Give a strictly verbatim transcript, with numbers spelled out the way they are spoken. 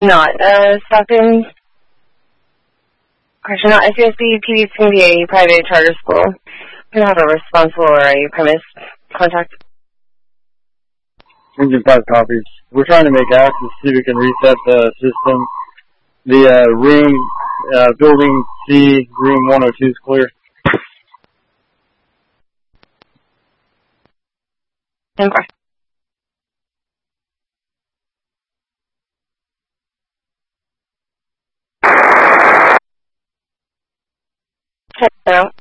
Not uh, stopping. Question: Not S U S B, P D is going to be a private charter school. We're going to have a responsible or a premise contact. Engine five copies. We're trying to make access to see if we can reset the system. The uh, room, uh, building C, room one oh two is clear. Okay. Check it out.